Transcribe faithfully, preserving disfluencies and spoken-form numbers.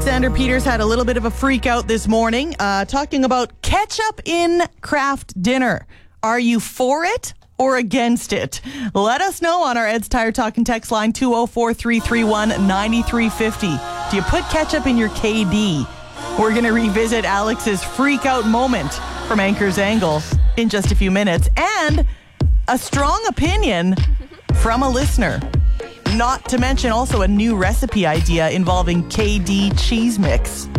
Alexander Peters had a little bit of a freak out this morning uh, talking about ketchup in Kraft dinner. Are you for it or against it? Let us know on our Ed's Tire Talk and text line two oh four, three three one, nine three five oh. Do you put ketchup in your K D? We're going to revisit Alex's freak out moment from Anchor's Angle in just a few minutes. And a strong opinion from a listener. Not to mention also a new recipe idea involving K D cheese mix.